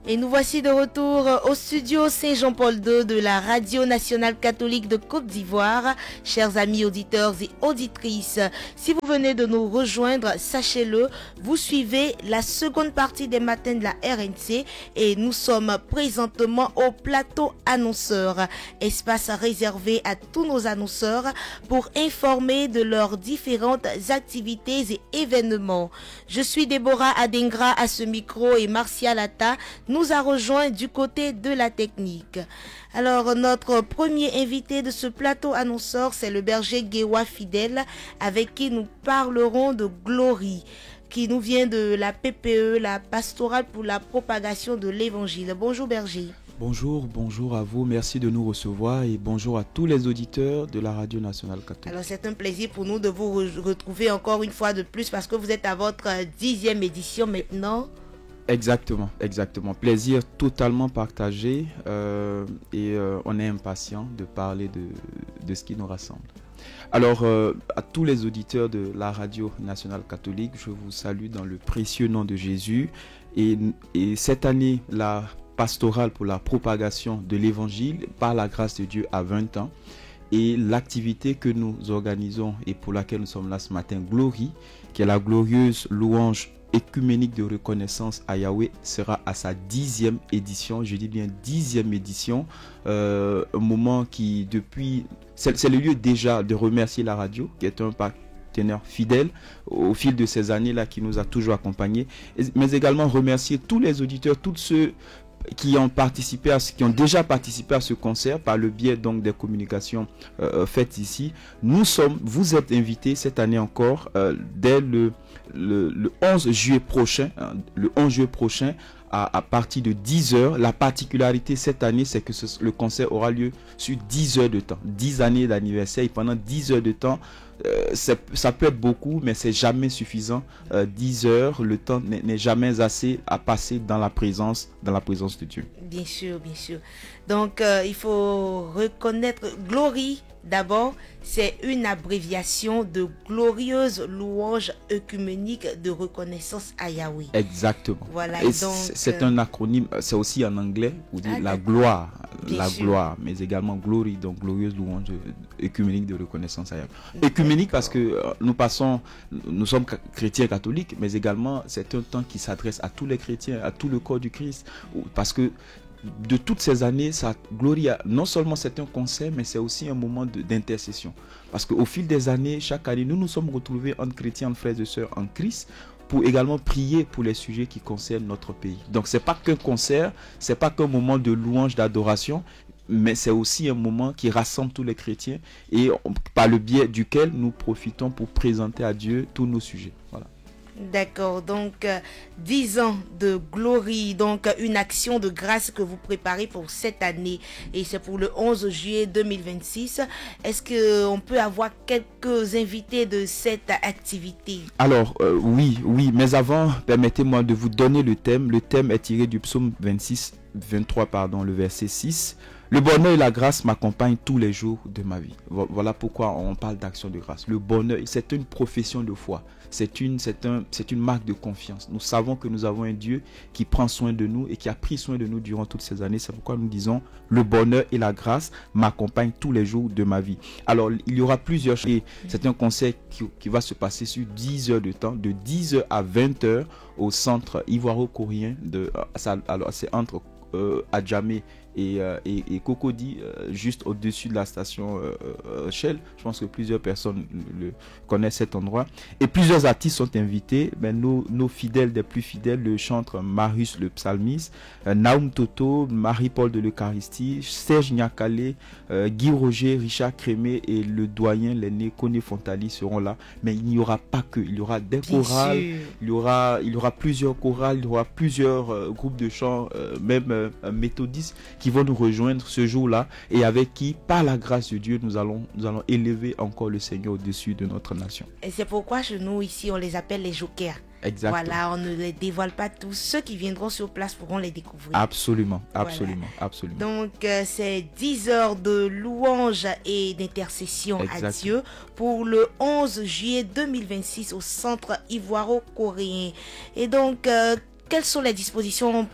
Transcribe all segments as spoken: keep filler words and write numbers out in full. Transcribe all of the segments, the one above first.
Et nous voici de retour au studio Saint-Jean-Paul deux de la Radio Nationale Catholique de Côte d'Ivoire. Chers amis auditeurs et auditrices, si vous venez de nous rejoindre, sachez-le, vous suivez la seconde partie des matins de la R N C et nous sommes présentement au plateau annonceur, espace réservé à tous nos annonceurs pour informer de leurs différentes activités et événements. Je suis Déborah Adengra à ce micro et Martial Atta nous a rejoint du côté de la technique. Alors, notre premier invité de ce plateau annonceur, c'est le berger Guéwa Fidèle, avec qui nous parlerons de Glory, qui nous vient de la P P E, la pastorale pour la propagation de l'évangile. Bonjour berger. Bonjour, bonjour à vous, merci de nous recevoir et bonjour à tous les auditeurs de la Radio Nationale Catholique. Alors c'est un plaisir pour nous de vous re- retrouver encore une fois de plus parce que vous êtes à votre dixième édition maintenant. Exactement, exactement. Plaisir totalement partagé euh, et euh, on est impatient de parler de, de ce qui nous rassemble. Alors, euh, à tous les auditeurs de la Radio Nationale Catholique, je vous salue dans le précieux nom de Jésus. Et, et cette année, la pastorale pour la propagation de l'Évangile, par la grâce de Dieu, a vingt ans. Et l'activité que nous organisons et pour laquelle nous sommes là ce matin, Glory, qui est la glorieuse louange écuménique de reconnaissance à Yahweh, sera à sa dixième édition. Je dis bien dixième édition. Euh, un moment qui, depuis... C'est, c'est le lieu déjà de remercier la radio, qui est un partenaire fidèle au fil de ces années-là, qui nous a toujours accompagnés. Mais également remercier tous les auditeurs, tous ceux qui ont participé à ce, qui ont déjà participé à ce concert par le biais donc des communications euh, faites ici. Nous sommes, vous êtes invités cette année encore euh, dès le, le le onze juillet prochain, hein, le onze juillet prochain à, à partir de dix heures. La particularité cette année, c'est que ce, le concert aura lieu sur dix heures de temps, dix années d'anniversaire et pendant dix heures de temps. Euh, ça peut être beaucoup, mais c'est jamais suffisant. Euh, dix heures, le temps n'est, n'est jamais assez à passer dans la présence, dans la présence de Dieu. Bien sûr, bien sûr. Donc, euh, il faut reconnaître Glory. D'abord, c'est une abréviation de glorieuse louange œcuménique de reconnaissance à Yahweh. Exactement. Voilà. Et donc, c'est, c'est un acronyme, c'est aussi en anglais, vous dites ah, la gloire, bien la sûr. gloire, mais également glory, donc glorieuse louange œcuménique de reconnaissance à Yahweh. Œcuménique parce que euh, nous passons, nous sommes chrétiens catholiques, mais également c'est un temps qui s'adresse à tous les chrétiens, à tout le corps du Christ, parce que de toutes ces années, ça, Gloria, non seulement c'est un concert, mais c'est aussi un moment de, d'intercession. Parce qu'au fil des années, chaque année, nous nous sommes retrouvés entre chrétiens, entre frères et sœurs en Christ, pour également prier pour les sujets qui concernent notre pays. Donc, c'est pas qu'un concert, c'est pas qu'un moment de louange, d'adoration, mais c'est aussi un moment qui rassemble tous les chrétiens et par le biais duquel nous profitons pour présenter à Dieu tous nos sujets. Voilà. D'accord, donc euh, dix ans de Glory, donc euh, une action de grâce que vous préparez pour cette année et c'est pour le onze juillet deux mille vingt-six. Est-ce qu'on peut avoir quelques invités de cette activité? Alors euh, oui, oui, mais avant, permettez-moi de vous donner le thème. Le thème est tiré du psaume vingt-six, vingt-trois, pardon, le verset six. Le bonheur et la grâce m'accompagnent tous les jours de ma vie. Voilà pourquoi on parle d'action de grâce. Le bonheur, c'est une profession de foi. C'est une, c'est un, c'est une marque de confiance. Nous savons que nous avons un Dieu qui prend soin de nous et qui a pris soin de nous durant toutes ces années. C'est pourquoi nous disons le bonheur et la grâce m'accompagnent tous les jours de ma vie. Alors, il y aura plusieurs choses. C'est un concert qui, qui va se passer sur dix heures de temps, de dix heures à vingt heures au centre ivoiro-coréen de, alors c'est entre euh, Adjamé et, euh, et, et Cocody, euh, juste au-dessus de la station euh, euh, Shell. Je pense que plusieurs personnes le, le connaissent cet endroit. Et plusieurs artistes sont invités. Ben, nos, nos fidèles des plus fidèles, le chanteur Marius le psalmiste, euh, Naoum Toto, Marie-Paul de l'Eucharistie, Serge Niakale, euh, Guy Roger, Richard Crémé et le doyen, l'aîné Koné Fontali seront là. Mais il n'y aura pas que. Il y aura des Bien chorales, il y aura, il y aura plusieurs chorales, il y aura plusieurs euh, groupes de chants, euh, même euh, méthodistes, qui vont nous rejoindre ce jour-là et avec qui, par la grâce de Dieu, nous allons, nous allons élever encore le Seigneur au-dessus de notre nation. Et c'est pourquoi chez nous, ici, on les appelle les jokers. Exactement. Voilà, on ne les dévoile pas tous. Ceux qui viendront sur place pourront les découvrir. Absolument, absolument, voilà. absolument. Donc, euh, c'est dix heures de louange et d'intercession Exactement. à Dieu pour le onze juillet deux mille vingt-six au centre ivoiro-coréen. Et donc, euh, quelles sont les dispositions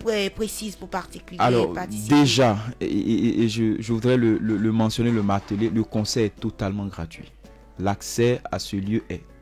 pré- précise pour particuliers Alors, participer? déjà, et, et- et je, je voudrais le, le- le mentionner, le marteler, le concert est totalement gratuit. L'accès à ce lieu est